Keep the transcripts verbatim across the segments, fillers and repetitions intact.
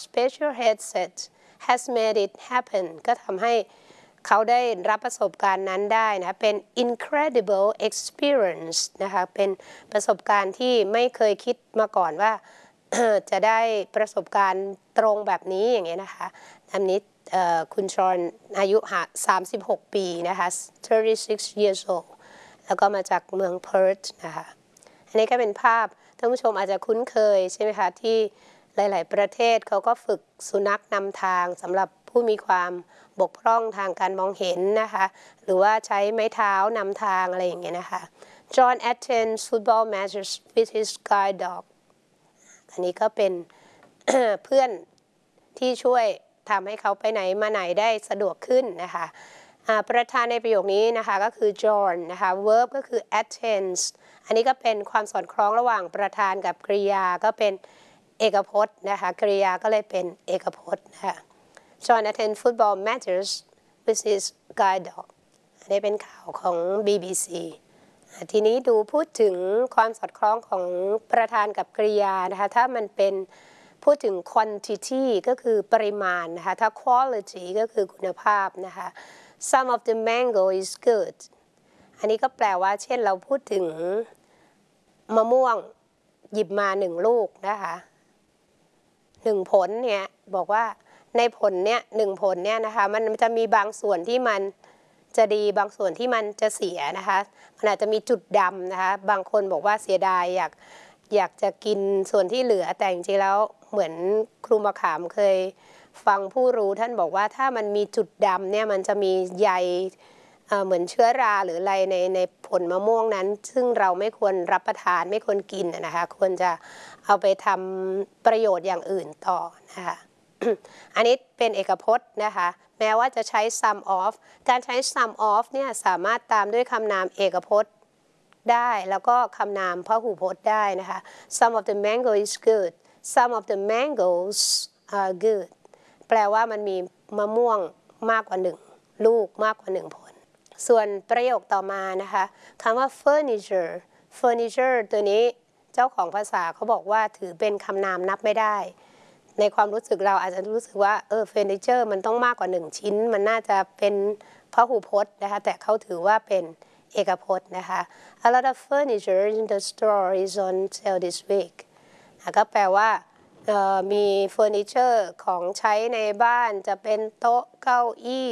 special headset has made it happen ก็ทำให้เขาได้รับประสบการณ์นั้นได้นะเป็น incredible experience นะคะเป็นประสบการณ์ที่ไม่เคยคิดมาก่อนว่า จะได้ประสบการณ์ตรงแบบนี้อย่างเงี้ยนะคะอันนี้คุณชอนอายุสามสิบหกปีนะคะthirty-six years old แล้วก็มาจากเมืองเพิร์ธนะคะอันนี้ก็เป็นภาพท่านผู้ชมอาจจะคุ้นเคยใช่ไหมคะที่หลายๆประเทศเขาก็ฝึกสุนัขนำทางสำหรับผู้มีความบกพร่องทางการมองเห็นนะคะหรือว่าใช้ไม้เท้านำทางอะไรอย่างเงี้ยนะคะ John attends football matches with his guide dog อันนี้ก็เป็น เพื่อนที่ช่วยทำให้เขาไปไหนมาไหนได้สะดวกขึ้นนะคะประธานในประโยคนี้นะคะก็คือ John นะคะ verb ก็คือ attends อันนี้ก็เป็นความสอดคล้องระหว่างประธานกับกริยาก็เป็นเอกพจน์นะคะกริยาก็เลยเป็นเอกพจน์นะคะ John attends football matches with his guide dog อันนี้เป็นข่าวของ บี บี ซี ทีนี้ดูพูดถึงความสอดคล้องของประธานกับกริยานะคะถ้ามันเป็นพูดถึง quantity ก็คือปริมาณนะคะถ้า quality ก็คือคุณภาพนะคะ some of the mango is good อันนี้ก็แปลว่าเช่นเราพูดถึงมะม่วงหยิบมาหนึ่งลูกนะคะหนึ่งผลเนี่ยบอกว่าในผลเนี่ยหนึ่งผลเนี่ยนะคะมันจะมีบางส่วนที่มันจะดีบางส่วนที่มันจะเสียนะคะมันอาจจะมีจุดดำนะคะบางคนบอกว่าเสียดายอยากอยากจะกินส่วนที่เหลือแต่จริงๆแล้วเหมือนครูมะขามเคยฟังผู้รู้ท่านบอกว่าถ้ามันมีจุดดำเนี่ยมันจะมีใยเหมือนเชื้อราหรืออะไรในในผลมะม่วงนั้นซึ่งเราไม่ควรรับประทานไม่ควรกินนะคะควรจะเอาไปทำประโยชน์อย่างอื่นต่อนะคะ อันนี้เป็นเอกพจน์นะคะแม้ว่าจะใช้ sum of การใช้ sum of เนี่ยสามารถตามด้วยคำนามเอกพจน์ได้แล้วก็คำนามพหูพจน์ได้นะคะ some of the mango is good some of the mangoes are good แปลว่ามันมีมะม่วงมากกว่าหนึ่งลูกมากกว่าหนึ่งผลส่วนประโยคต่อมานะคะคำว่า furniture furniture ตัวนี้เจ้าของภาษาเขาบอกว่าถือเป็นคำนามนับไม่ได้ในความรู้สึกเราอาจจะรู้สึกว่าเออ furniture มันต้องมากกว่าหนึ่งชิ้นมันน่าจะเป็นพหูพจน์นะคะแต่เขาถือว่าเป็นเอกพจน์นะคะ a lot of furniture in the store is on sale this week ก็แปลว่ามีเฟอร์นิเจอร์ของใช้ในบ้านจะเป็นโต๊ะเก้าอี้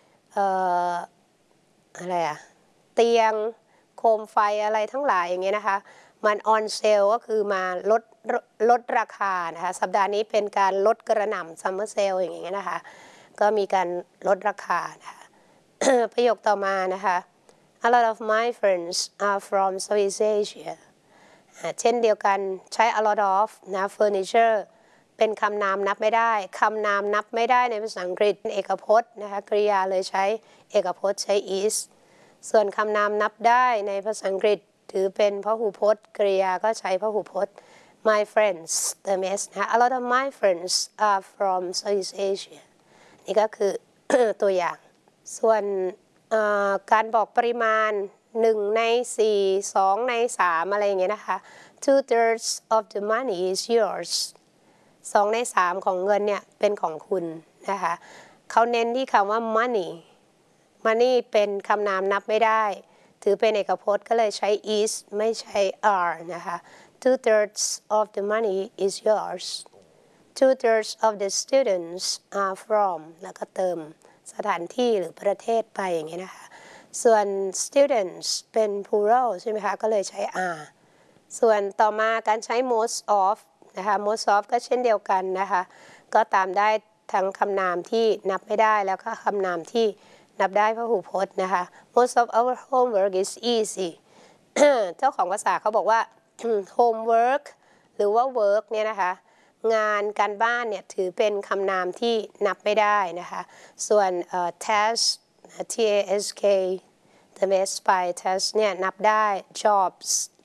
อะไรอะเตียงโคมไฟอะไรทั้งหลายอย่างเงี้ยนะคะมัน on sale ก็คือมาลดลดราคานะคะสัปดาห์นี้เป็นการลดกระหน่ำ summer sale อย่างเงี้ยนะคะก็มีการลดราคานะคะ ประโยคต่อมานะคะ a lot of my friends are from Southeast Asia เช่นเดียวกันใช้ a lot of นะ furniture เป็นคำนามนับไม่ได้คำนามนับไม่ได้ในภาษาอังกฤษเอกพจน์นะคะกริยาเลยใช้เอกพจน์ใช้ is ส่วนคำนามนับได้ในภาษาอังกฤษถือเป็นพหูพจน์กริยาก็ใช้พหูพจน์ my friends the best นะ a lot of my friends are from Southeast Asia นี่ก็คือ ตัวอย่างส่วนการบอกปริมาณหนึ่งในสี่สองในสามอะไรอย่างเงี้ยนะคะ two thirds of the money is yours สองในสามของเงินเนี่ยเป็นของคุณนะคะเขาเน้นที่คำว่า money money เป็นคำนามนับไม่ได้ถือเป็นเอกพจน์ก็เลยใช้ is ไม่ใช้ are นะคะ two thirds of the money is yours two thirds of the students are from แล้วก็เติมสถานที่หรือประเทศไปอย่างเงี้ยนะคะส่วน students เป็น plural ใช่ไหมคะก็เลยใช้ are ส่วนต่อมาการใช้ most of นะคะ most of ก็เช่นเดียวกันนะคะก็ตามได้ทั้งคำนามที่นับไม่ได้แล้วก็คำนามที่นับได้พหูพจน์นะคะ most of our homework is easy เจ้าของภาษาเขาบอกว่า homework หรือว่า work เนี่ยนะคะงานการบ้านเนี่ยถือเป็นคำนามที่นับไม่ได้นะคะส่วน task t a s k the best by task เนี่ยนับได้ jobs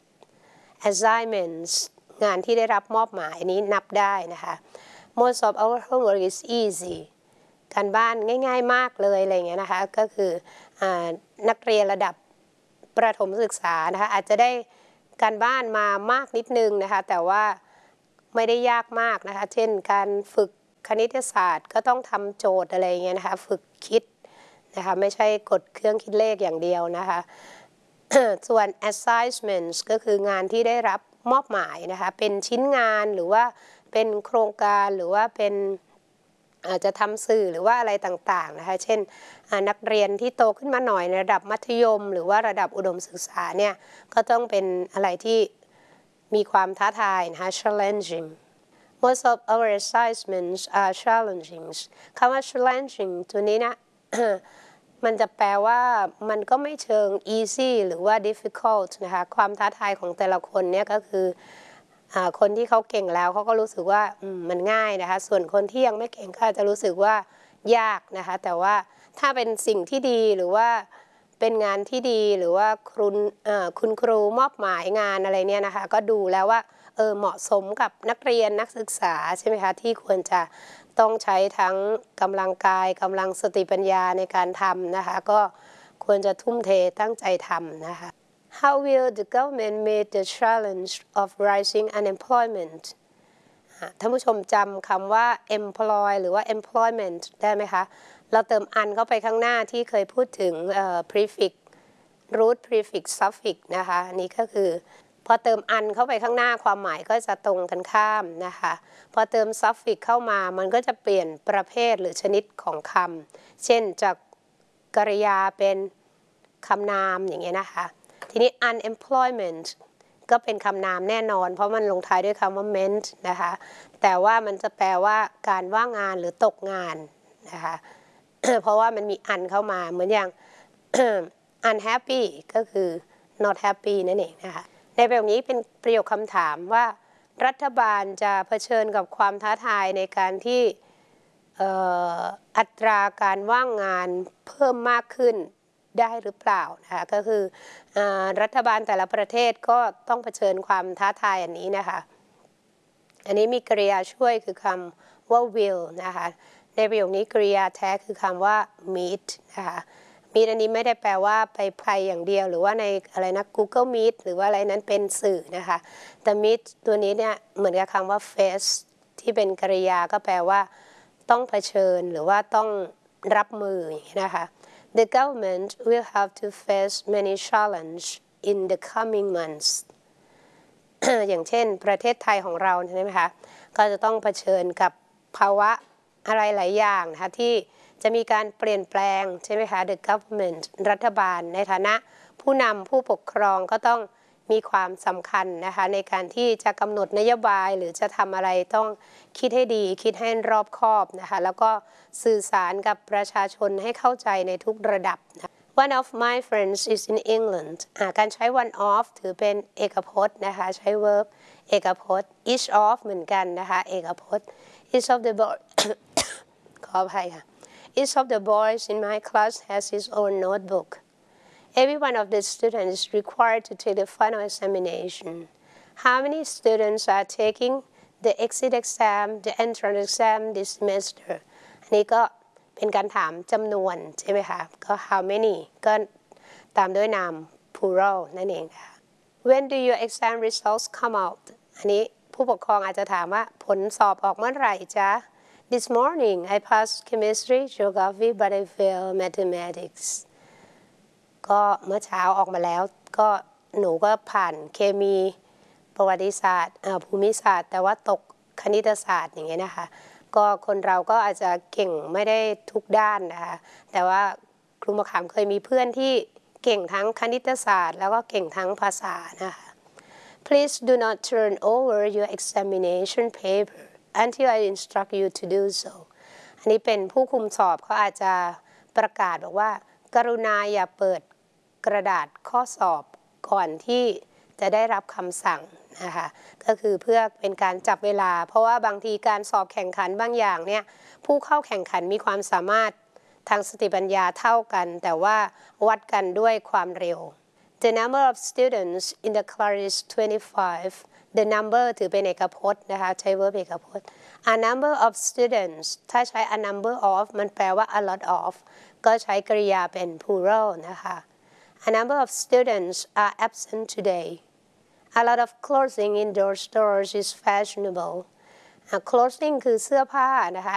assignments งานที่ได้รับมอบหมายนี้นับได้นะคะ most of our homework is easy การบ้านง่ายๆมากเลยอะไรเงี้ยนะคะก็คือนักเรียนระดับประถมศึกษานะคะอาจจะได้การบ้านมามากนิดนึงนะคะแต่ว่าไม่ได้ยากมากนะคะเช่นการฝึกคณิตศาสตร์ก็ต้องทำโจทย์อะไรเงี้ยนะคะฝึกคิดนะคะไม่ใช่กดเครื่องคิดเลขอย่างเดียวนะคะ ส่วน assignments ก็คืองานที่ได้รับมอบหมายนะคะเป็นชิ้นงานหรือว่าเป็นโครงการหรือว่าเป็นอาจจะทำสื่อหรือว่าอะไรต่างๆนะคะเช่นนักเรียนที่โตขึ้นมาหน่อยในระดับมัธยมหรือว่าระดับอุดมศึกษาเนี่ยก็ต้องเป็นอะไรที่มีความท้าทายนะคะ challenging most of our assignments are challenging คำว่า challenging ตัวนี้นะ มันจะแปลว่ามันก็ไม่เชิง easy หรือว่า difficult นะคะความท้าทายของแต่ละคนเนี่ยก็คือคนที่เขาเก่งแล้วเขาก็รู้สึกว่ามันง่ายนะคะส่วนคนที่ยังไม่เก่งก็อาจจะรู้สึกว่ายากนะคะแต่ว่าถ้าเป็นสิ่งที่ดีหรือว่าเป็นงานที่ดีหรือว่าคุณคุณครูมอบหมายงานอะไรเนี่ยนะคะก็ดูแล้วว่าเออเหมาะสมกับนักเรียนนักศึกษาใช่ไหมคะที่ควรจะต้องใช้ทั้งกำลังกายกำลังสติปัญญาในการทำนะคะก็ควรจะทุ่มเทตั้งใจทำนะคะ How will the government meet the challenge of rising unemployment ท่านผู้ชมจำคำว่า employ หรือว่า employment ได้ไหมคะเราเติมอันเข้าไปข้างหน้าที่เคยพูดถึง prefix root prefix suffix นะคะอันนี้ก็คือพอเติมอันเข้าไปข้างหน้าความหมายก็จะตรงกันข้ามนะคะพอเติม suffix เข้ามามันก็จะเปลี่ยนประเภทหรือชนิดของคำเช่นจากกริยาเป็นคำนามอย่างเงี้ยนะคะทีนี้ unemployment ก็เป็นคำนามแน่นอนเพราะมันลงท้ายด้วยคำว่า meant นะคะแต่ว่ามันจะแปลว่าการว่างงานหรือตกงานนะคะ เพราะว่ามันมีอันเข้ามาเหมือนอย่าง unhappy ก็คือ not happy นั่นเองนะคะในแบบนี้เป็นประโยคคำถามว่ารัฐบาลจะเผชิญกับความท้าทายในการที่อัตราการว่างงานเพิ่มมากขึ้นได้หรือเปล่านะคะก็คือรัฐบาลแต่ละประเทศก็ต้องเผชิญความท้าทายอันนี้นะคะอันนี้มีกริยาช่วยคือคำว่า will นะคะในประโยคนี้กริยาแท้คือคำว่า meet นะคะ meet อันนี้ไม่ได้แปลว่าไปไปอย่างเดียวหรือว่าในอะไรนะ Google Meet หรือว่าอะไรนั้นเป็นสื่อนะคะแต่ meet ตัวนี้เนี่ยเหมือนกับคำว่า face ที่เป็นกริยาก็แปลว่าต้องเผชิญหรือว่าต้องรับมืออย่างนี้นะคะ The government will have to face many challenges in the coming months อย่างเช่นประเทศไทยของเราใช่ไหมคะก็จะต้องเผชิญกับภาวะอะไรหลายอย่างนะคะที่จะมีการเปลี่ยนแปลงใช่ไหมคะ The government รัฐบาลในฐานะผู้นำผู้ปกครองก็ต้องมีความสำคัญนะคะในการที่จะกำหนดนโยบายหรือจะทำอะไรต้องคิดให้ดีคิดให้รอบคอบนะคะแล้วก็สื่อสารกับประชาชนให้เข้าใจในทุกระดับนะ One of my friends is in England การใช้ one of ถือเป็นเอกพจน์นะคะใช้ verb เอกพจน์ each of เหมือนกันนะคะเอกพจน์ each of the boys ขออภัยค่ะ each of the boys in my class has his own notebook Every one of the students is required to take the final examination. How many students are taking the exit exam, the entrance exam this semester? อันนี้ก็เป็นการถามจำนวนใช่ไหมคะก็ how many ก็ตามด้วยนาม plural นั่นเองค่ะ When do your exam results come out? อันนี้ผู้ปกครองอาจจะถามว่าผลสอบออกเมื่อไหร่จ๊ะ This morning I passed chemistry, geography, but I failed mathematics. ก็เมื่อเช้าออกมาแล้วก็หนูก็ผ่านเคมีประวัติศาสตร์ภูมิศาสตร์แต่ว่าตกคณิตศาสตร์อย่างเงี้ยนะคะก็คนเราก็อาจจะเก่งไม่ได้ทุกด้านนะคะแต่ว่าครูมะขามเคยมีเพื่อนที่เก่งทั้งคณิตศาสตร์แล้วก็เก่งทั้งภาษานะคะ Please do not turn over your examination paper until I instruct you to do so อันนี้เป็นผู้คุมสอบเขาอาจจะประกาศบอกว่ากรุณาอย่าเปิดกระดาษข้อสอบก่อนที่จะได้รับคำสั่งนะคะก็คือเพื่อเป็นการจับเวลาเพราะว่าบางทีการสอบแข่งขันบางอย่างเนี่ยผู้เข้าแข่งขันมีความสามารถทางสติปัญญาเท่ากันแต่ว่าวัดกันด้วยความเร็ว The number of students in the class is twenty-five The number ถือเป็นเอกพจน์นะคะใช้ verb เอกพจน์ A number of students ถ้าใช้ a number of มันแปลว่า a lot of ก็ใช้กริยาเป็น plural นะคะ A number of students are absent today A lot of clothing in those stores is fashionable clothing คือเสื้อผ้านะคะ